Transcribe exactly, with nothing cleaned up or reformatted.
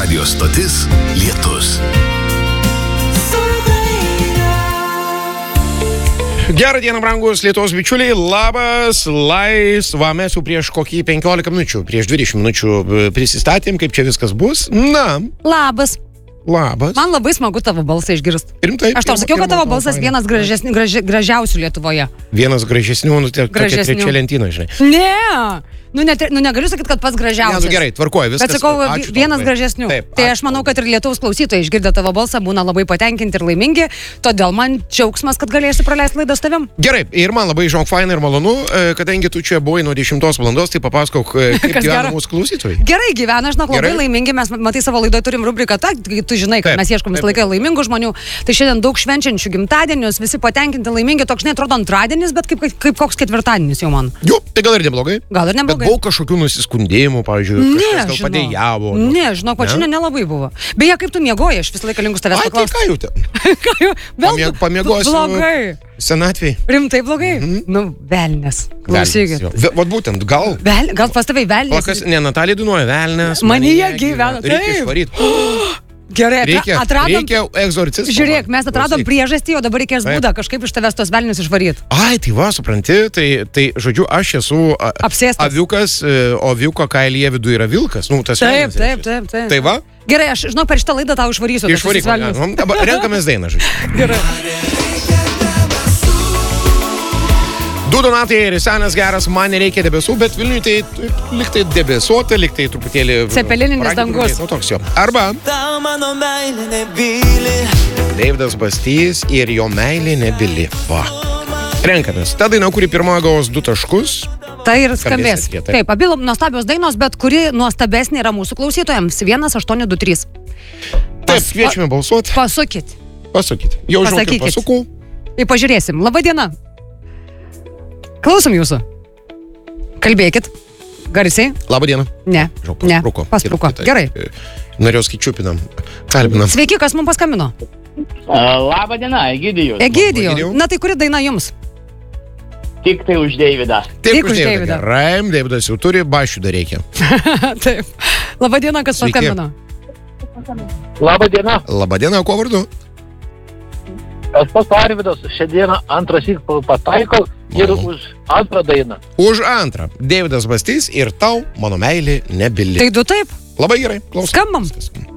Radio stotis Lietus. Gerą dieną, brangus Lietuvos bičiuliai, labas, laisva, mes jau prieš kokį penkiolika minučių, prieš dvidešimt minučių prisistatėm, kaip čia viskas bus. Na. Labas. Labas. Man labai smagu tavo balsą išgirsti. Rimtai. Aš tau sakiau, kad tavo balsas vienas gražesni, graži, gražiausių Lietuvoje. Vienas gražesnių, nu, tai tokia trečia lentyna, žinai. Ne. Nu, net, nu negaliu sakyti, kad pats gražiausias. Ne, nu gerai, tvarkoju, viskas. Bet sakau, ačiū vienas tau, gražesnių. Taip, tai aš manau, kad ir Lietuvos klausytojai išgirdę tavo balsą būna labai patenkinti ir laimingi, todėl man džiaugsmas, kad galėsi praleisti laidą su tavim. Gerai, ir man labai žinok faina ir malonu, kadangi tu čia buvai nuo dešimtos valandos, tai papasakok, kaip gyvena mūsų klausytojai. Gerai gyvena, žinok, labai gerai. Laimingi, mes matai savo laidoje turim rubriką, ta, tu žinai, kad taip, mes ieškom visą laiką laimingų žmonių. Tai šiandien daug švenčiančių gimtadienius, visi patenkinti, laimingi, toks neatrodo antradienis, bet kaip, kaip koks ketvirtadienis jau man. Jo, tai gal ir neblogai. Gal ir neblogai. Bet buvo kažkokių nusiskundėjimų, pavyzdžiui, kažkas gal padėjavo. Nu. Ne, žinok, pačiu ne? nelabai buvo. Beje, kaip tu miegoji, aš visą laiką linkus tavęs paklausti. Ai, tai ką jau ten? Ką jau? Pamie, pamiegosiu. Blogai. Senatvėj. Rimtai blogai? Mhm. Nu, velnes. Klausykit. Vat būtent, gal. Vel, gal pas tavai velnes. Plakas, ne, Natalija dainuoja velnes. Manyje gyvena. Reikia išvaryti. Gerai, reikia, atradom. Reikia egzorcistą. Žiūrėk, mes atradom priežastį, o dabar reikės būdą kažkaip iš tavęs tos velnius išvaryti. Ai, tai va, supranti, tai, tai žodžiu, aš esu a, apsėstas. Aviukas, o aviuko kailyje viduje yra vilkas. Nu, tas taip, taip, taip, taip. Tai va. Gerai, aš žinau, per šitą laidą tau išvarysiu. Išvaryk, nu, dabar renkamės dainą, žodžiu. Gerai. Du Donatai ir senas geras, man nereikia debesų, bet Vilniui tai liktai debesuota, liktai truputėlį... Cepelininis dangus. Nu, toks jo. Arba... Deividas Bastys ir jo meilė nebyli. Va. Renkamės. Ta daina, kuri pirmoji gaus du taškus. Tai ir skambės. Taip, taip abi nuostabios dainos, bet kuri nuostabesnė yra mūsų klausytojams. vienas aštuoni du trys. Taip, kviečiame balsuoti. Pasukit. Pasakykit. Jau žinau, kaip pasukau. Ir pažiūrėsim. Labą dieną. Klausom jūsų. Kalbėkit. Garsiai. Labą dieną. Ne. Žinau, paspruko. Paspruko. Gerai. Norėjau skaičiupinam. Kalbinam. Sveiki, kas mums paskambino? Uh, labą dieną, Egidijus. Egidijų. Na tai kuri daina jums? Tik tai už Deividą. Tik, Tik už Deividą. Gerai, Deividas jau turi, bašių dar reikia. Taip. Labą dieną, kas Sveiki. paskambino? Labą dieną. Labą dieną, kuo vardu? Aš pats Arvydas, šią dieną antras įk pataikau ir mhm. už antrą dainą. Už antrą. Deividas Bastys ir tau mano meilė nebyli. Tai du taip. Labai gerai, klausom. Skambam. Viskas.